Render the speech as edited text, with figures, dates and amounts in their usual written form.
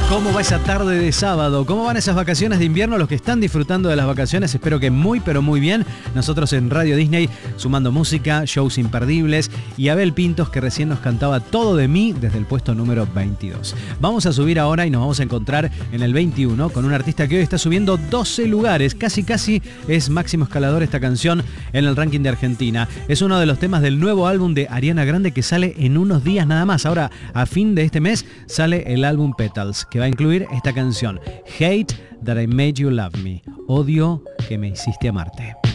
¿Cómo va esa tarde de sábado? ¿Cómo van esas vacaciones de invierno? Los que están disfrutando de las vacaciones, espero que muy, pero muy bien. Nosotros en Radio Disney, sumando música, shows imperdibles y Abel Pintos, que recién nos cantaba Todo de mí desde el puesto número 22. Vamos a subir ahora y nos vamos a encontrar en el 21 con un artista que hoy está subiendo 12 lugares. Casi es máximo escalador esta canción en el ranking de Argentina. Es uno de los temas del nuevo álbum de Ariana Grande que sale en unos días nada más. Ahora, a fin de este mes, sale el álbum Petals, que va a incluir esta canción, Hate That I Made You Love Me, odio que me hiciste amarte.